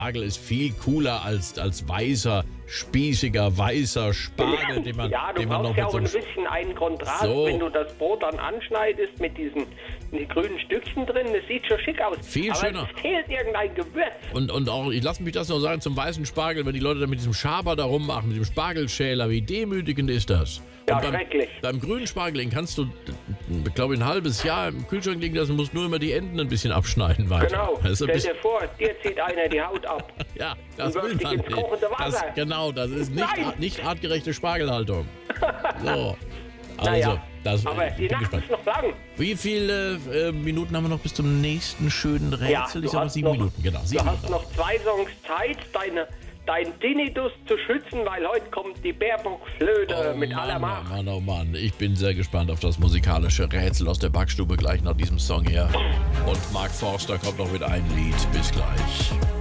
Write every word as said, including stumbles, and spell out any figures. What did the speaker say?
Spargel ist viel cooler als, als weißer, spießiger, weißer Spargel, den man, ja, du den man noch brauchst ja mit auch so ein bisschen einen Kontrast, So. wenn du das Brot dann anschneidest mit diesen die grünen Stückchen drin. Das sieht schon schick aus. Viel aber schöner. es fehlt irgendein Gewürz. Und, und auch, ich lasse mich das noch sagen, zum weißen Spargel, wenn die Leute da mit diesem Schaber da rummachen, mit dem Spargelschäler, wie demütigend ist das? Ja, Und beim, schrecklich. beim grünen Spargel, den kannst du, glaube ich, ein halbes Jahr im Kühlschrank liegen lassen, musst nur immer die Enden ein bisschen abschneiden weiter. Genau. Das ist ein Stell bisschen, dir vor, dir zieht einer die Haut ab. ja, das und will wirft dich man ins nicht. kochende Das, Wasser. genau, das ist nicht, Nein. nicht artgerechte Spargelhaltung. So. Also, Naja, das, aber ich die bin Nacht gespannt. ist noch lang. Wie viele äh, Minuten haben wir noch bis zum nächsten schönen Rätsel? Ja, ich du sag mal hast sieben noch- Minuten, genau. Sieben Du hast Minuten. noch zwei Songs Zeit, deine, dein Tinnitus zu schützen, weil heute kommt die Baerbock-Flöte Oh mit Mann, aller oh Macht. Mann, oh Mann, ich bin sehr gespannt auf das musikalische Rätsel aus der Backstube gleich nach diesem Song hier. Und Mark Forster kommt noch mit einem Lied. Bis gleich.